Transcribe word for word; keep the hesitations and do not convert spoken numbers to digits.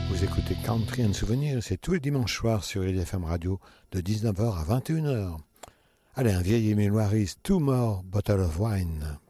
Vous écoutez Country and Souvenirs, c'est tous les dimanches soirs sur L F M Radio de dix-neuf heures à vingt et une heures. Allez, un vieil Émile Harris, Two More Bottle of Wine.